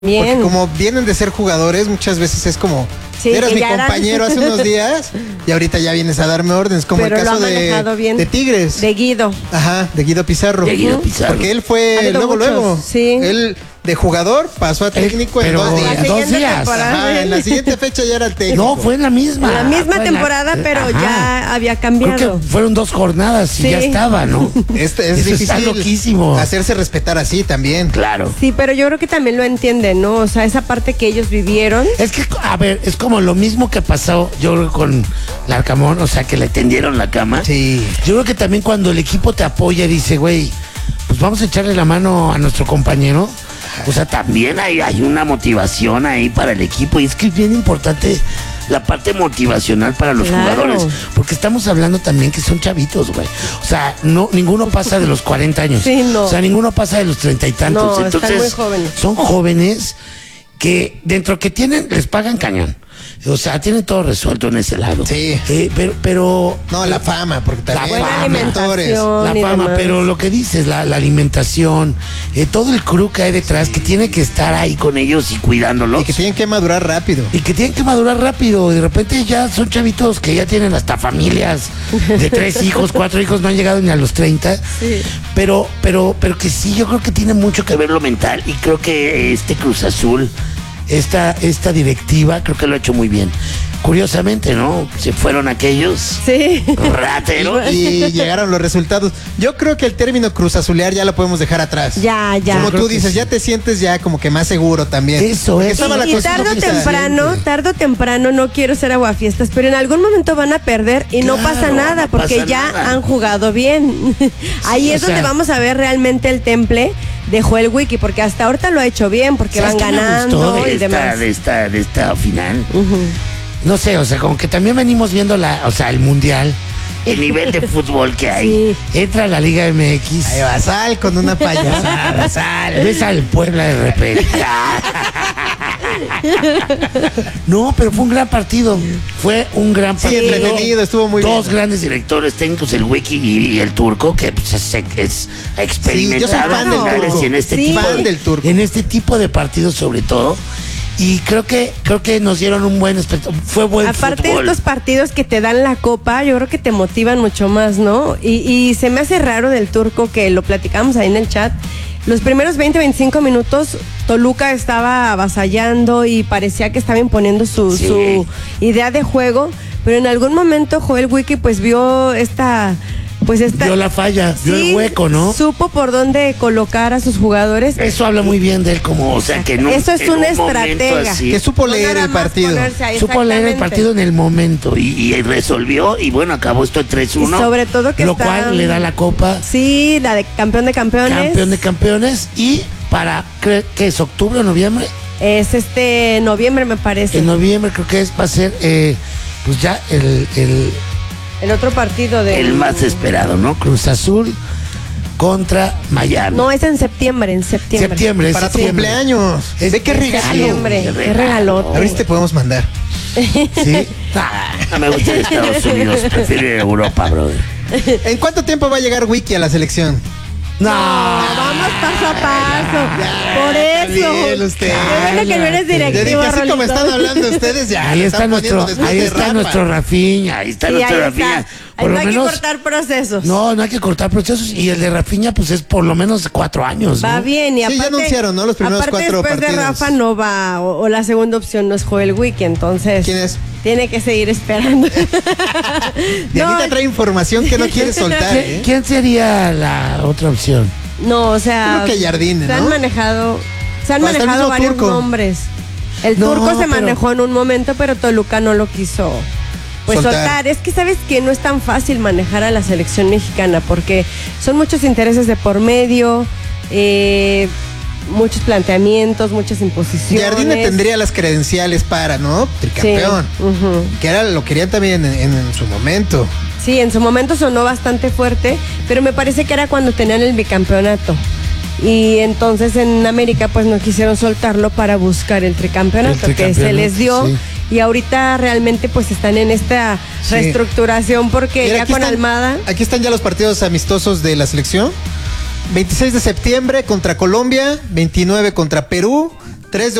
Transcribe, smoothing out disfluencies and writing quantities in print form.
Bien. Porque como vienen de ser jugadores, muchas veces es como, Sí, eras que mi ya eran. compañero hace unos días y ahorita ya vienes a darme órdenes, como Pero el lo caso ha manejado bien. de Tigres. De Guido. Ajá, de Guido Pizarro. De Guido Pizarro. Porque él Ha fue habido muchos, luego. sí. Él de jugador pasó a técnico en pero 2 La días. en 2 siguiente días. temporada. Ajá, en la siguiente fecha ya era el técnico. No, fue en la misma. En la misma Fue temporada, pero Ajá. ya había Creo cambiado. que fueron 2 jornadas y Sí. ya estaba, ¿no? Es Eso difícil está loquísimo. hacerse respetar así también. Claro. Sí, pero yo creo que también lo entienden, ¿no? O sea, esa parte que ellos vivieron. Es que, a ver, es como lo mismo que pasó, yo creo, con Larcamón, o sea, que le tendieron la cama. Sí. Yo creo que también cuando el equipo te apoya y dice, güey, pues vamos a echarle la mano a nuestro compañero. O sea, también hay una motivación ahí para el equipo. Y es que es bien importante la parte motivacional para los Claro. jugadores. Porque estamos hablando también que son chavitos, güey. O sea, no, ninguno pasa de los 40 años. Sí, no. O sea, ninguno pasa de los 30 y tantos. No, están Entonces, muy jóvenes. son jóvenes que dentro que tienen, les pagan cañón. O sea, tienen todo resuelto en ese lado. Sí. Pero No, la fama, porque también buena los mentores. alimentación. la y fama, demás. pero lo que dices, la alimentación, todo el crew que hay detrás, que tiene que estar ahí con ellos y cuidándolos. Y que tienen que madurar rápido. Y que tienen que madurar rápido. De repente ya son chavitos que ya tienen hasta familias de 3 hijos, 4 hijos, no han llegado ni a los 30. Sí. Pero que sí, yo creo que tiene mucho que ver lo mental. Y creo que este Cruz Azul, esta directiva, creo que lo ha hecho muy bien. Curiosamente, ¿no? Se fueron aquellos Sí. rateros. Y llegaron los resultados. Yo creo que el término cruzazulear ya lo podemos dejar atrás. Ya. Como creo tú que dices, sí. ya te sientes ya como que más seguro también. Eso Porque es. estaba la Y cosa tarde o suficiente. tarde o temprano, no quiero ser aguafiestas, pero en algún momento van a perder y no Claro, pasa nada, no porque pasa ya nada. han jugado bien. Ahí o es donde sea, vamos a ver realmente el temple de Joel Wiki, porque hasta ahorita lo ha hecho bien, porque van ¿Sabes qué me ganando gustó y demás. de esta final? No sé, o sea, como que también venimos viendo el mundial, el nivel de fútbol que hay. Sí. Entra a la Liga MX. Ahí va, sal con una payasada, sal. Ves al Puebla de repente. No, pero fue un gran partido. Fue un gran Sí, partido. entretenido, estuvo muy Dos bien. grandes directores técnicos, el Wiki y el Turco, que pues, es experimentado fan del finales Turco. y en este Sí. tipo Fan del Turco. en este tipo de partidos sobre todo. Y creo que nos dieron un buen espectáculo. Fue buen Aparte de fútbol. estos partidos que te dan la copa, yo creo que te motivan mucho más, ¿no? Y se me hace raro del Turco, que lo platicamos ahí en el chat. Los primeros 20-25 minutos, Toluca estaba avasallando y parecía que estaba imponiendo Sí. su idea de juego, pero en algún momento Joel Wiki pues vio esta... Vio la falla, vio el hueco, ¿no? Supo por dónde colocar a sus jugadores. Eso habla muy bien de él, como, o sea, que no. Eso es en una un momento estratega. así, Que supo No leer nada el más partido. ponerse ahí, supo leer el exactamente. partido en el momento y resolvió y bueno, acabó esto en 3-1. Y sobre todo que lo está- cual le da la copa Sí, la de campeón de campeones. campeón de campeones y para, creo que es octubre o noviembre. Es noviembre, me parece. En noviembre creo que va a ser pues ya El otro partido de... el más esperado, ¿no? Cruz Azul contra Miami. No, es en septiembre, Septiembre, es Para tu septiembre. cumpleaños. Es- Ve qué es regalo. Septiembre, Qué qué regalote. A ver si te podemos mandar. ¿Sí? No me gusta Estados Unidos, prefiero ir a Europa, brother. ¿En cuánto tiempo va a llegar Wiki a la selección? No, Vamos paso a paso. Por eso. bien usted. Qué bueno que no eres Le dije, directivo, así como Rolito. están hablando ustedes, ya. ahí le está están nuestro, poniendo después ahí de está Rafa. nuestro Rafiña, ahí está Sí, nuestro ahí Rafiña. está. Por No lo hay menos, que cortar procesos. no hay que cortar procesos y el de Rafiña pues es por lo menos 4 años, ¿no? Va bien, y Sí, ya aparte, anunciaron, ¿no? Los primeros aparte 4 después partidos. de Rafa no va, o la segunda opción no es Joel Wiki, entonces... ¿Quién es? Tiene que seguir esperando. Dianita trae información que no quiere soltar, ¿eh? ¿Quién sería la otra opción? No, o sea... Creo que Jardine, Se han ¿no? manejado hasta el manejado mismo varios Turco. nombres. El No, Turco se pero- manejó en un momento, pero Toluca no lo quiso pues Soltar. soltar. Es que sabes que no es tan fácil manejar a la selección mexicana porque son muchos intereses de por medio, muchos planteamientos, muchas imposiciones. Jardine tendría las credenciales para, ¿no? Tricampeón. Sí, ujú. Que era, lo querían también en su momento. Sí, en su momento sonó bastante fuerte, pero me parece que era cuando tenían el bicampeonato. Y entonces en América pues no quisieron soltarlo para buscar el tricampeonato, El que se tricampeonato, les dio. sí. Y ahorita realmente pues están en esta Sí. reestructuración porque Mira, ya aquí con están- Almada... Aquí están ya los partidos amistosos de la selección. 26 de septiembre contra Colombia, 29 contra Perú, 3 de